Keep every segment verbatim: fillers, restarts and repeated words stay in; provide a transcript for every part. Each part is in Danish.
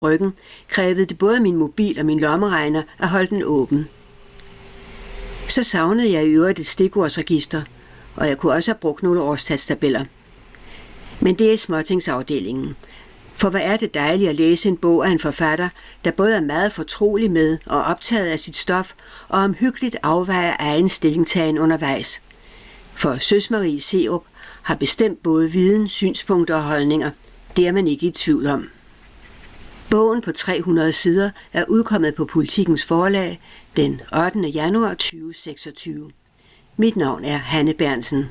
ryggen, krævede det både min mobil og min lommeregner at holde den åben. Så savnede jeg i øvrigt et stikordsregister, og jeg kunne også have brugt nogle årstalstabeller. Men det er småtingsafdelingen. For hvad er det dejligt at læse en bog af en forfatter, der både er meget fortrolig med og optaget af sit stof, og omhyggeligt afvejer egen stillingtagen undervejs. For Søs Marie Serup har bestemt både viden, synspunkter og holdninger. Det er man ikke i tvivl om. Bogen på tre hundrede sider er udkommet på Politikens Forlag den ottende januar to tusind og seksogtyve. Mit navn er Hanne Berntsen.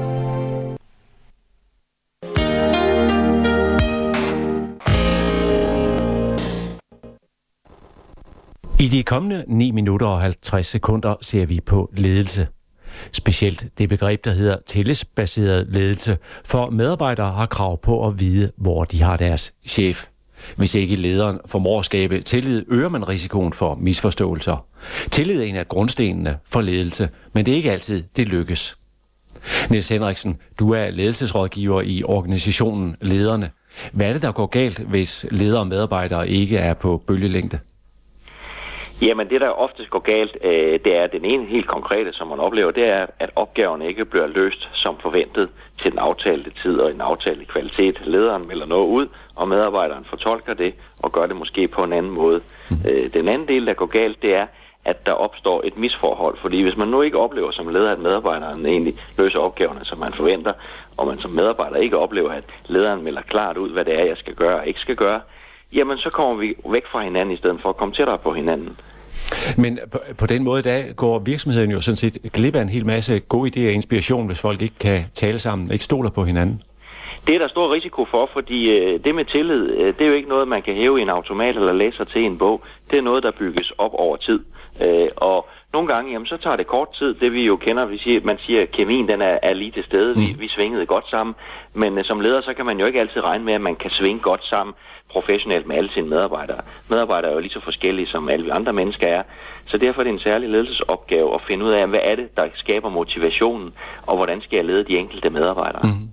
I de kommende ni minutter og halvtreds sekunder ser vi på ledelse. Specielt det begreb, der hedder tillidsbaseret ledelse, for medarbejdere har krav på at vide, hvor de har deres chef. Hvis ikke lederen formår at skabe tillid, øger man risikoen for misforståelser. Tillid er en af grundstenene for ledelse, men det er ikke altid, det lykkes. Niels Henriksen, du er ledelsesrådgiver i organisationen Lederne. Hvad er det, der går galt, hvis ledere og medarbejdere ikke er på bølgelængde? Jamen det, der oftest går galt, øh, det er den ene helt konkrete, som man oplever, det er, at opgaverne ikke bliver løst som forventet til den aftalte tid og en aftalte kvalitet. Lederen melder noget ud, og medarbejderen fortolker det og gør det måske på en anden måde. Mm. Øh, den anden del, der går galt, det er, at der opstår et misforhold. Fordi hvis man nu ikke oplever som leder, at medarbejderen egentlig løser opgaverne, som man forventer, og man som medarbejder ikke oplever, at lederen melder klart ud, hvad det er, jeg skal gøre og ikke skal gøre, jamen så kommer vi væk fra hinanden i stedet for at komme tættere på hinanden. Men på, på den måde, der går virksomheden jo sådan set glip af en hel masse gode idéer og inspiration, hvis folk ikke kan tale sammen og ikke stoler på hinanden. Det er der stor risiko for, fordi øh, det med tillid, øh, det er jo ikke noget, man kan hæve i en automat eller læse til en bog. Det er noget, der bygges op over tid. Øh, og nogle gange, jamen, så tager det kort tid. Det vi jo kender, vi siger, man siger, at kemien den er, er lige til stede. Mm. Vi, vi svingede godt sammen. Men øh, som leder, så kan man jo ikke altid regne med, at man kan svinge godt sammen professionelt med alle sine medarbejdere. Medarbejdere er jo lige så forskellige, som alle andre mennesker er. Så derfor er det en særlig ledelsesopgave at finde ud af, hvad er det, der skaber motivationen, og hvordan skal jeg lede de enkelte medarbejdere. Mm.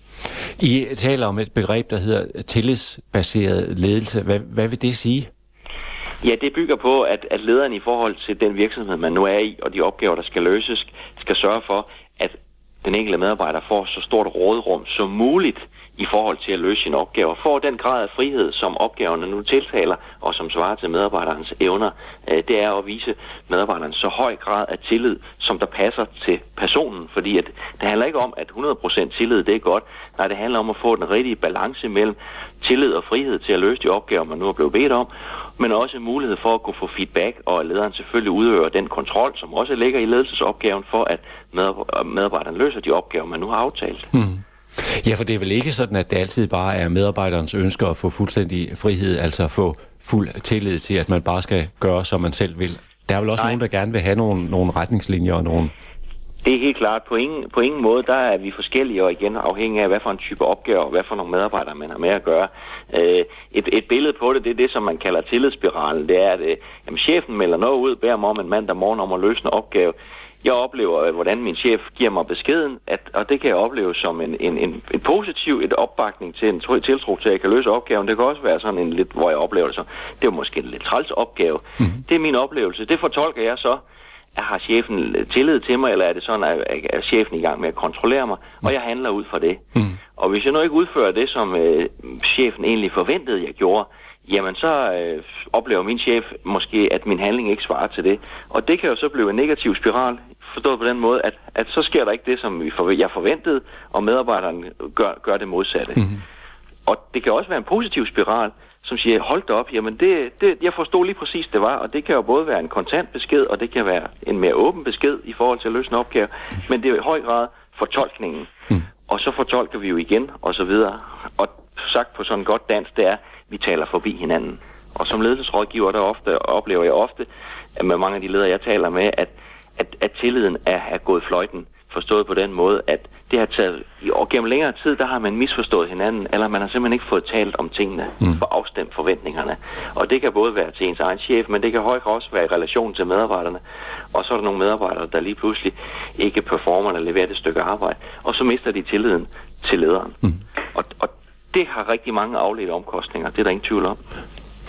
I taler om et begreb, der hedder tillidsbaseret ledelse. Hvad, hvad vil det sige? Ja, det bygger på, at, at lederen i forhold til den virksomhed, man nu er i, og de opgaver, der skal løses, skal sørge for, at den enkelte medarbejder får så stort råderum som muligt i forhold til at løse sine opgaver. Får den grad af frihed, som opgaverne nu tiltaler, og som svarer til medarbejderens evner, det er at vise medarbejderen så høj grad af tillid, som der passer til personen. Fordi at det handler ikke om, at hundrede procent tillid, det er godt. Nej, det handler om at få den rigtige balance mellem tillid og frihed til at løse de opgaver, man nu er blevet bedt om, men også mulighed for at kunne få feedback, og at lederen selvfølgelig udøver den kontrol, som også ligger i ledelsesopgaven, for at medarbejderen løser de opgaver, man nu har aftalt. Hmm. Ja, for det er vel ikke sådan, at det altid bare er medarbejderens ønsker at få fuldstændig frihed, altså få fuld tillid til, at man bare skal gøre, som man selv vil. Der er vel også Nej. nogen, der gerne vil have nogle, nogle retningslinjer og nogle... Det er helt klart. På ingen, på ingen måde, der er vi forskellige, og igen afhængig af, hvad for en type opgave, og hvad for nogle medarbejdere man har med at gøre. Øh, et, et billede på det, det er det, som man kalder tillidsspiralen. Det er, at øh, jamen, chefen melder noget ud, beder mig om en mandag morgen om at løse en opgave. Jeg oplever, hvordan min chef giver mig beskeden, at, og det kan jeg opleve som en, en, en, en positiv et opbakning til en tiltro til, at jeg kan løse opgaven. Det kan også være sådan en lidt, hvor jeg oplever det så. Det er måske en lidt træls opgave. Mm-hmm. Det er min oplevelse. Det fortolker jeg så. Har chefen tillid til mig, eller er det sådan, at er chefen i gang med at kontrollere mig, og jeg handler ud fra det. Mm. Og hvis jeg nu ikke udfører det, som øh, chefen egentlig forventede, jeg gjorde, jamen så øh, oplever min chef måske, at min handling ikke svarer til det. Og det kan jo så blive en negativ spiral, forstået på den måde, at, at så sker der ikke det, som vi for, jeg forventede, og medarbejderen gør, gør det modsatte. Mm. Og det kan også være en positiv spiral, som siger, hold da op, jamen det, det, jeg forstod lige præcis, det var, og det kan jo både være en kontant besked, og det kan være en mere åben besked i forhold til at løse en opgave, men det er i høj grad fortolkningen. Mm. Og så fortolker vi jo igen, og så videre. Og sagt på sådan godt dansk, det er, vi taler forbi hinanden. Og som ledelsesrådgiver, der ofte oplever jeg ofte, at med mange af de ledere, jeg taler med, at, at, at tilliden er, er gået fløjten, forstået på den måde, at det har taget, og gennem længere tid, der har man misforstået hinanden, eller man har simpelthen ikke fået talt om tingene, mm. for afstemt forventningerne. Og det kan både være til ens egen chef, men det kan højt også være i relation til medarbejderne. Og så er der nogle medarbejdere, der lige pludselig ikke performer eller leverer det stykke arbejde, og så mister de tilliden til lederen. Mm. Og, og det har rigtig mange afledte omkostninger, det er der ingen tvivl om.